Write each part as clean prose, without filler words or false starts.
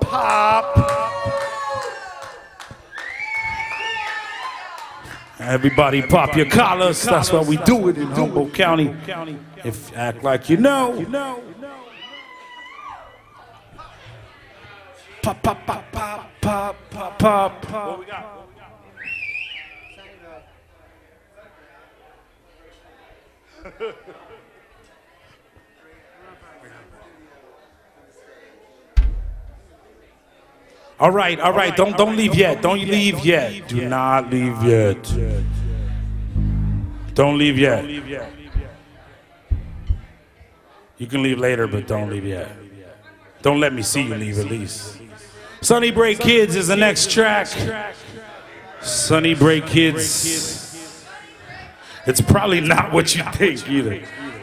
Everybody pop your collars. That's why we do it in Humboldt County. If you act like you know. Pop, pop, pop, pop, pop, pop, pop. What we got? All right. Don't leave yet. Don't leave yet. Do not leave yet. Don't leave yet. You can leave later, but don't leave yet. Don't let me see you leave at least. Sunny Break Kids is the next track. Sunny Break Kids. It's probably not what you think either.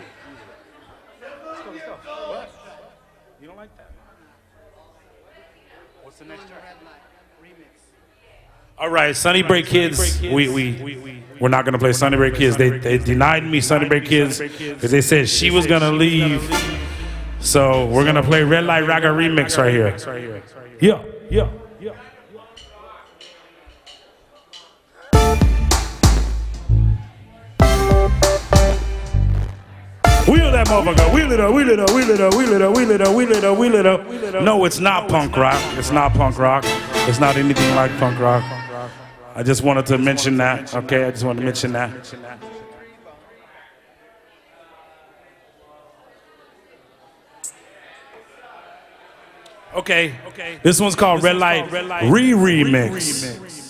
All right, Sunny Break Kids. We're not gonna play Sunny Break Kids. They denied me Sunny Break Kids because they said she was gonna leave. So we're gonna play Red Light Raga remix right here. Yeah. Wheel that motherfucker. Wheel it up. No, it's not punk rock. It's not punk rock. It's not anything like punk rock. I just wanted to mention that, okay? I just wanted to mention that. Okay, this one's called Red Light Re-Remix.